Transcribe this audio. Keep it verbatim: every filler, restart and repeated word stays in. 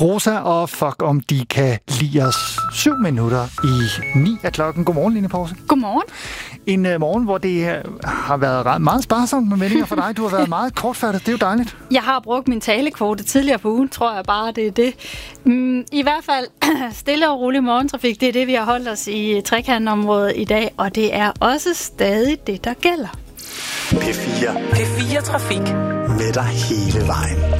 Rosa og fuck om de kan lide os. Syv minutter i ni af klokken. Godmorgen, Line Poulsen. Godmorgen. En uh, morgen, hvor det uh, har været meget sparsomt med meldinger for dig. Du har været meget kortfattet. Det er jo dejligt. Jeg har brugt min talekvote tidligere på ugen, tror jeg bare, det er det. Mm, I hvert fald stille og rolig morgentrafik. Det er det, vi har holdt os i trekantområdet i dag. Og det er også stadig det, der gælder. P fire. P fire Trafik. Med dig hele vejen.